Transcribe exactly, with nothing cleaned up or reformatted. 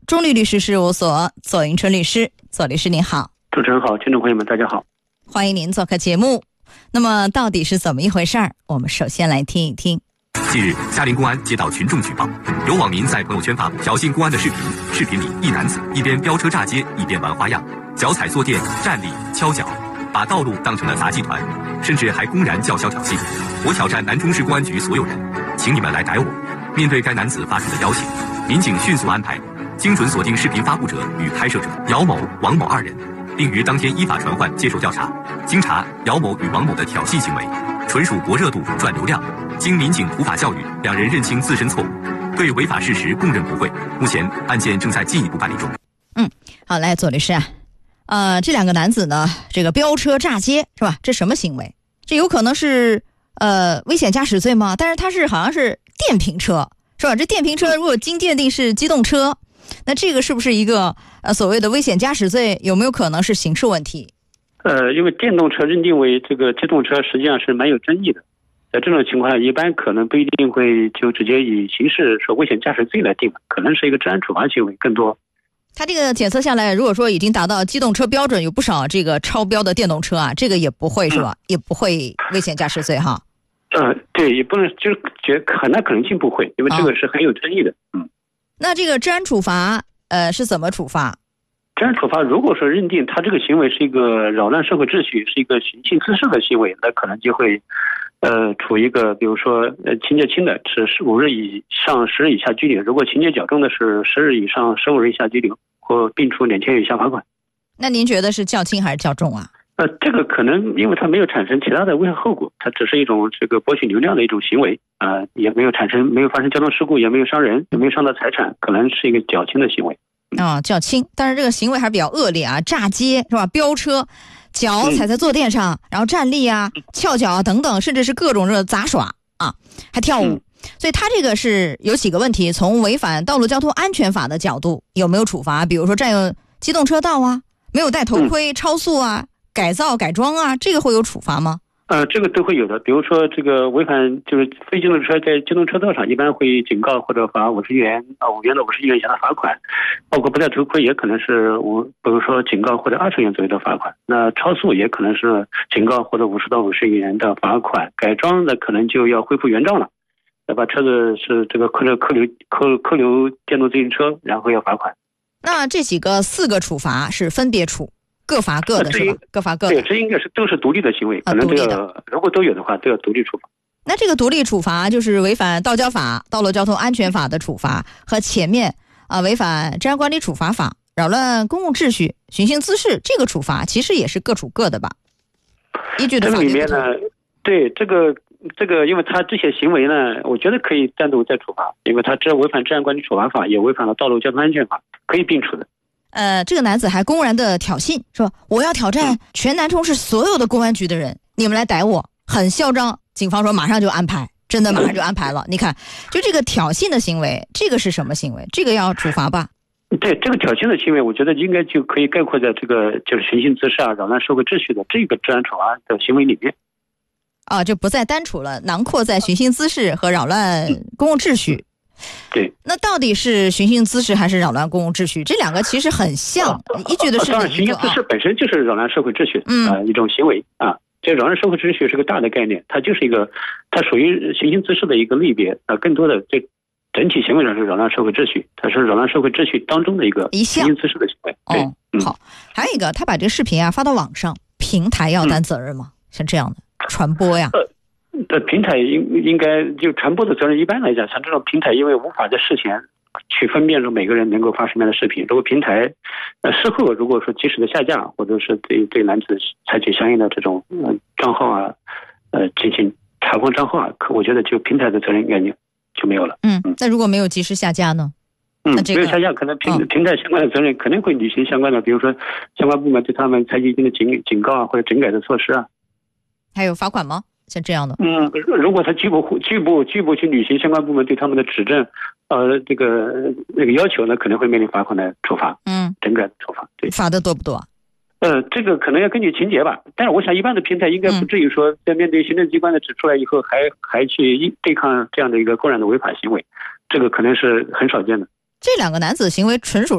中律律师事务所左迎春律师。左律师您好。 主持人好，听众朋友们大家好， 欢迎您做客节目。那么到底是怎么一回事儿？我们首先来听一听。 近日，嘉陵公安接到群众举报，有网民在朋友圈发布挑衅公安的视频，视频里一男子一边飙车炸街，一边玩花样，脚踩坐垫、站立、敲脚，把道路当成了杂技团，甚至还公然叫嚣挑衅。我挑战南充市公安局所有人，请你们来逮我。面对该男子发出的要挟，民警迅速安排，精准锁定视频发布者与拍摄者姚某、王某二人，并于当天依法传唤接受调查。经查，姚某与王某的挑衅行为纯属博热度、赚流量。经民警普法教育，两人认清自身错误，对违法事实供认不讳。目前案件正在进一步办理中。 嗯，好，来，左律师啊，呃，这两个男子呢，这个飙车炸街是吧？这什么行为？这有可能是呃危险驾驶罪吗？但是它是好像是电瓶车是吧？这电瓶车如果经鉴定是机动车，那这个是不是一个呃所谓的危险驾驶罪？有没有可能是刑事问题？ 呃，因为电动车认定为这个机动车，实际上是蛮有争议的。在这种情况下，一般可能不一定会就直接以刑事说危险驾驶罪来定，可能是一个治安处罚行为更多。 他这个检测下来，如果说已经达到机动车标准，有不少这个超标的电动车啊，这个也不会是吧？嗯、也不会危险驾驶罪哈。 呃，对，也不能就是觉很大可能性不会，因为这个是很有争议的。哦、嗯。 那这个治安处罚呃是怎么处罚？ 治安处罚如果说认定他这个行为是一个扰乱社会秩序，是一个寻衅滋事的行为，那可能就会。呃，处一个，比如说，呃，情节轻的是五日以上十日以下拘留；如果情节较重的是十日以上十五日以下拘留，或并处两千元以下罚款。 那您觉得是较轻还是较重啊？ 呃，这个可能因为它没有产生其他的危害后果，它只是一种这个博取流量的一种行为啊、呃，也没有产生没有发生交通事故，也没有伤人，也没有伤到财产，可能是一个较轻的行为。 啊、哦，较轻，但是这个行为还是比较恶劣啊，炸街是吧？飙车。脚踩在坐垫上，嗯、然后站立啊、翘脚啊等等，甚至是各种的杂耍啊，还跳舞。嗯、所以他这个是有几个问题：从违反道路交通安全法的角度，有没有处罚？比如说占用机动车道啊，没有戴头盔、嗯、超速啊、改造、改装啊，这个会有处罚吗？ 呃，这个都会有的。比如说，这个违反就是非机动车在机动车道上，一般会警告或者罚五十元啊，五元到五十元以下的罚款，包括不戴头盔也可能是五，比如说警告或者二十元左右的罚款。那超速也可能是警告或者五十到五十元的罚款。改装的可能就要恢复原状了，要把车子是这个扣留扣留扣扣留电动自行车，然后要罚款。 那这几个四个处罚是分别处？各罚各的是吧？各罚各的。 对，这应该是都是独立的行为，可能都要，如果都有的话，都要独立处罚。 那这个独立处罚就是违反道交法、道路交通安全法的处罚，和前面啊违反治安管理处罚法、扰乱公共秩序、寻衅滋事这个处罚，其实也是各处各的吧？依据的法律不同。 这个里面呢，对这个这个，因为他这些行为呢，我觉得可以单独再处罚，因为他这违反治安管理处罚法，也违反了道路交通安全法，可以并处的。 呃，这个男子还公然的挑衅，说我要挑战全南充市所有的公安局的人，你们来逮我，很嚣张。警方说马上就安排，真的马上就安排了。你看，就这个挑衅的行为，这个是什么行为？这个要处罚吧？ 对，这个挑衅的行为，我觉得应该就可以概括在这个就是寻衅滋事啊、扰乱社会秩序的这个治安处罚的行为里面。 啊，就不再单处了，囊括在寻衅滋事和扰乱公共秩序。 对， 那到底是寻衅滋事还是扰乱公共秩序？这两个其实很像，啊、依据的是哪一个、啊？当然， 寻衅滋事本身就是扰乱社会秩序的、呃、一种行为啊。这扰乱社会秩序是个大的概念，它就是一个，它属于寻衅滋事的一个类别啊。更多的这整体行为上是扰乱社会秩序，它是扰乱社会秩序当中的一个寻衅滋事的行为。对、 哦嗯，好，还有一个，他把这个视频啊发到网上，平台要担责任吗？嗯、像这样的传播呀？ 呃的平台应应该就传播的责任，一般来讲，像这种平台，因为无法在事前去分辨出每个人能够发什么样的视频，如果平台呃事后如果说及时的下架，或者是对对男子采取相应的这种呃账号啊，呃进行查封账号啊，可我觉得就平台的责任应该就没有了。 嗯，那如果没有及时下架呢？ 嗯， 那这个、 没有下架，可能平、哦、平台相关的责任肯定会履行相关的，比如说相关部门对他们采取一定的警警告啊或者整改的措施啊。 还有罚款吗？像这样的， 嗯，如果他拒不拒不拒不去履行相关部门对他们的指证，呃，这个那个要求呢，可能会面临罚款的处罚，嗯，整改的处罚，对， 罚的多不多？ 呃，这个可能要根据情节吧，但是我想一般的平台应该不至于说在面对行政机关的指出来以后还，还还去对抗这样的一个公然的违法行为，这个可能是很少见的。 这两个男子行为纯属